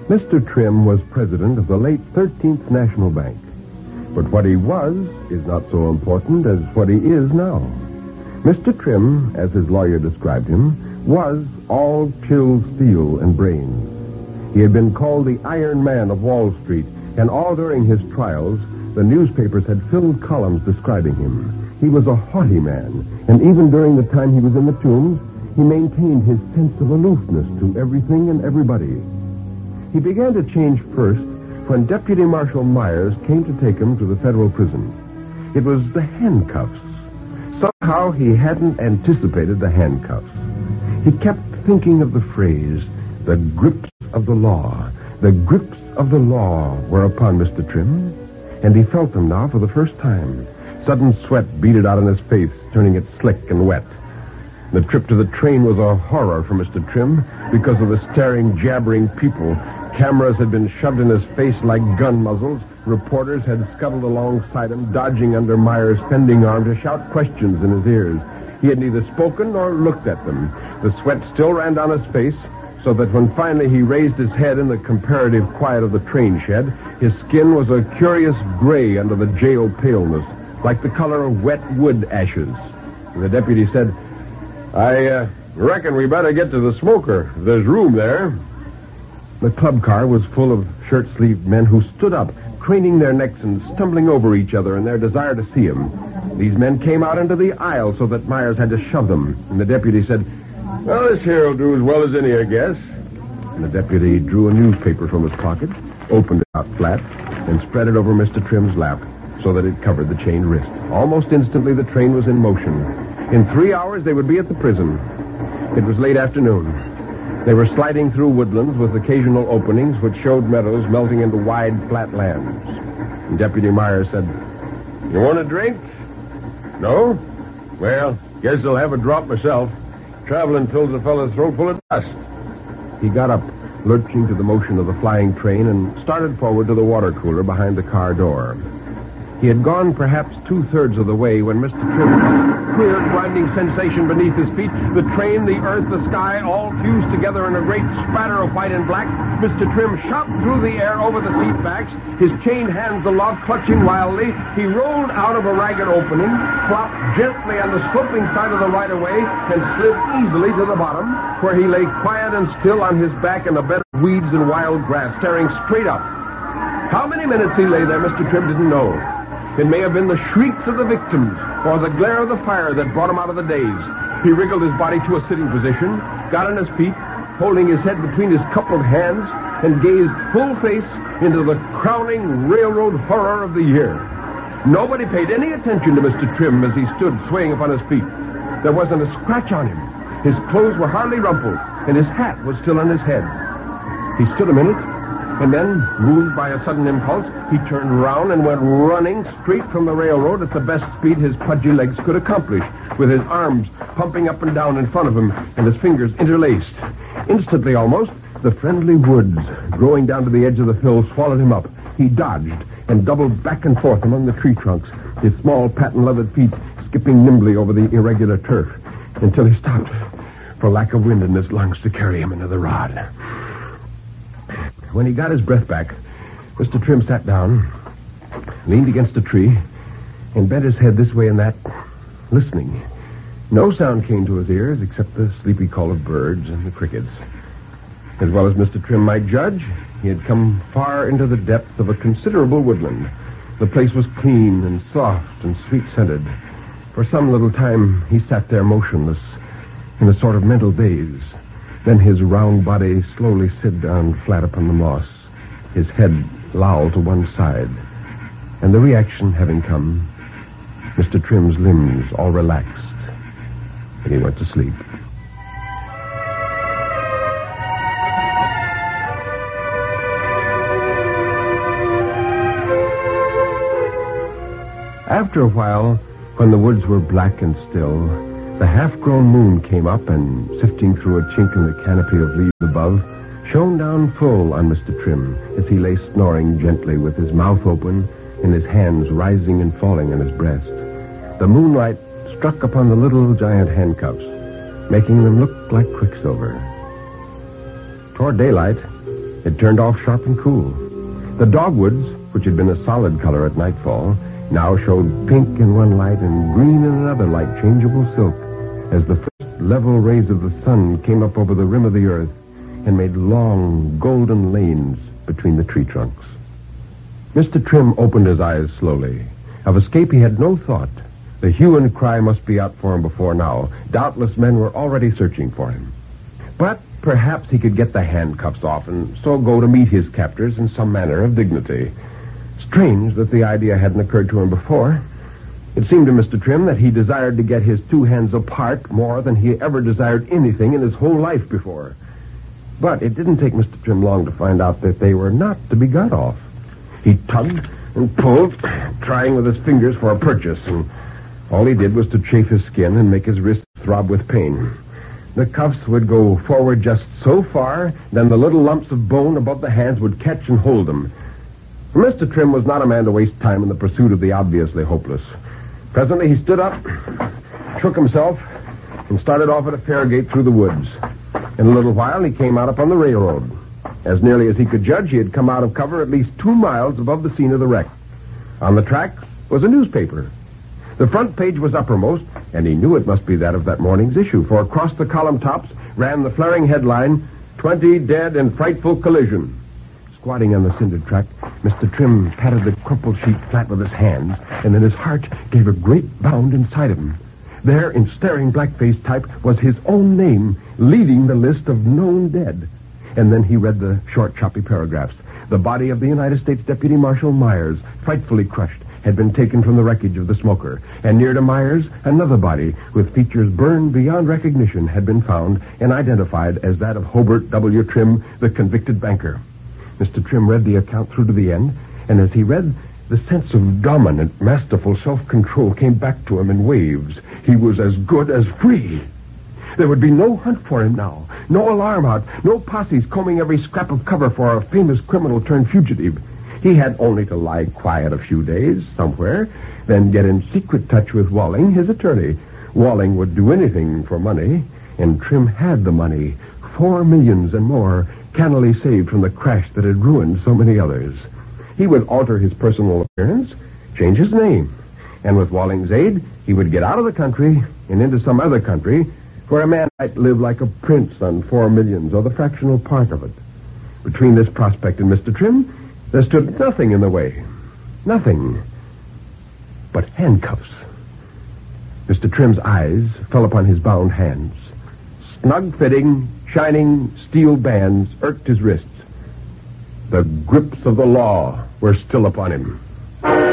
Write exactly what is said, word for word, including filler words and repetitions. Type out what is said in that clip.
Mister Trim was president of the late thirteenth National Bank. But what he was is not so important as what he is now. Mister Trim, as his lawyer described him, was all chill steel and brains. He had been called the Iron Man of Wall Street, and all during his trials, the newspapers had filled columns describing him. He was a haughty man, and even during the time he was in the Tombs, he maintained his sense of aloofness to everything and everybody. He began to change first when Deputy Marshal Myers came to take him to the federal prison. It was the handcuffs. Somehow he hadn't anticipated the handcuffs. He kept thinking of the phrase, the grips of the law. The grips of the law were upon Mister Trim, and he felt them now for the first time. Sudden sweat beaded out on his face, turning it slick and wet. The trip to the train was a horror for Mister Trim because of the staring, jabbering people. Cameras had been shoved in his face like gun muzzles. Reporters had scuttled alongside him, dodging under Myers' fending arm to shout questions in his ears. He had neither spoken nor looked at them. The sweat still ran down his face, so that when finally he raised his head in the comparative quiet of the train shed, his skin was a curious gray under the jail paleness, like the color of wet wood ashes. And the deputy said, I uh, reckon we better get to the smoker. There's room there. The club car was full of shirt-sleeved men who stood up, craning their necks and stumbling over each other in their desire to see him. These men came out into the aisle so that Myers had to shove them. And the deputy said, well, this here will do as well as any, I guess. And the deputy drew a newspaper from his pocket, opened it out flat, and spread it over Mister Trim's lap so that it covered the chained wrist. Almost instantly, the train was in motion. In three hours, they would be at the prison. It was late afternoon. They were sliding through woodlands with occasional openings which showed meadows melting into wide, flat lands. And Deputy Myers said, you want a drink? No? Well, guess I'll have a drop myself. Traveling fills a fellow's throat full of dust. He got up, lurching to the motion of the flying train, and started forward to the water cooler behind the car door. He had gone perhaps two-thirds of the way when Mister Trim felt a queer, grinding sensation beneath his feet. The train, the earth, the sky, all fused together in a great spatter of white and black. Mister Trim shot through the air over the seat backs, his chained hands aloft, clutching wildly. He rolled out of a ragged opening, flopped gently on the sloping side of the right-of-way, and slid easily to the bottom, where he lay quiet and still on his back in a bed of weeds and wild grass, staring straight up. How many minutes he lay there, Mister Trim didn't know. It may have been the shrieks of the victims or the glare of the fire that brought him out of the daze. He wriggled his body to a sitting position, got on his feet, holding his head between his coupled hands, and gazed full face into the crowning railroad horror of the year. Nobody paid any attention to Mister Trim as he stood swaying upon his feet. There wasn't a scratch on him. His clothes were hardly rumpled, and his hat was still on his head. He stood a minute, and then, moved by a sudden impulse, he turned round and went running straight from the railroad at the best speed his pudgy legs could accomplish, with his arms pumping up and down in front of him and his fingers interlaced. Instantly, almost, the friendly woods growing down to the edge of the hill swallowed him up. He dodged and doubled back and forth among the tree trunks, his small patent-leathered feet skipping nimbly over the irregular turf, until he stopped for lack of wind in his lungs to carry him into the rod. When he got his breath back, Mister Trim sat down, leaned against a tree, and bent his head this way and that, listening. No sound came to his ears except the sleepy call of birds and the crickets. As well as Mister Trim might judge, he had come far into the depths of a considerable woodland. The place was clean and soft and sweet-scented. For some little time, he sat there motionless, in a sort of mental daze. Then his round body slowly slid down flat upon the moss, his head lolled to one side. And the reaction having come, Mister Trim's limbs all relaxed, and he went to sleep. After a while, when the woods were black and still, the half-grown moon came up and, sifting through a chink in the canopy of leaves above, shone down full on Mister Trim as he lay snoring gently with his mouth open and his hands rising and falling on his breast. The moonlight struck upon the little giant handcuffs, making them look like quicksilver. Toward daylight, It turned off sharp and cool. The dogwoods, which had been a solid color at nightfall, now showed pink in one light and green in another like changeable silk as the first level rays of the sun came up over the rim of the earth and made long, golden lanes between the tree trunks. Mister Trim opened his eyes slowly. Of escape he had no thought. The hue and cry must be out for him before now. Doubtless men were already searching for him. But perhaps he could get the handcuffs off and so go to meet his captors in some manner of dignity. Strange that the idea hadn't occurred to him before. It seemed to Mister Trim that he desired to get his two hands apart more than he ever desired anything in his whole life before. But it didn't take Mister Trim long to find out that they were not to be got off. He tugged and pulled, trying with his fingers for a purchase, and all he did was to chafe his skin and make his wrists throb with pain. The cuffs would go forward just so far, then the little lumps of bone above the hands would catch and hold them. Mister Trim was not a man to waste time in the pursuit of the obviously hopeless. Presently he stood up, shook himself, and started off at a fair gait through the woods. In a little while he came out upon the railroad. As nearly as he could judge, he had come out of cover at least two miles above the scene of the wreck. On the track was a newspaper. The front page was uppermost, and he knew it must be that of that morning's issue, for across the column tops ran the flaring headline, twenty dead in frightful collision. Squatting on the cindered track, Mister Trim patted the crumpled sheet flat with his hands, and then his heart gave a great bound inside of him. There, in staring blackface type, was his own name, leading the list of known dead. And then he read the short, choppy paragraphs. The body of the United States Deputy Marshal Myers, frightfully crushed, had been taken from the wreckage of the smoker. And near to Myers, another body, with features burned beyond recognition, had been found and identified as that of Hobart W. Trim, the convicted banker. Mister Trim read the account through to the end, and as he read, the sense of dominant, masterful self-control came back to him in waves. He was as good as free. There would be no hunt for him now, no alarm out, no posses combing every scrap of cover for a famous criminal turned fugitive. He had only to lie quiet a few days somewhere, then get in secret touch with Walling, his attorney. Walling would do anything for money, and Trim had the money, four millions and more, cannily saved from the crash that had ruined so many others. He would alter his personal appearance, change his name, and with Walling's aid, he would get out of the country and into some other country where a man might live like a prince on four millions or the fractional part of it. Between this prospect and Mister Trim, there stood nothing in the way. Nothing but handcuffs. Mister Trim's eyes fell upon his bound hands. Snug-fitting, shining steel bands irked his wrists. The grips of the law were still upon him.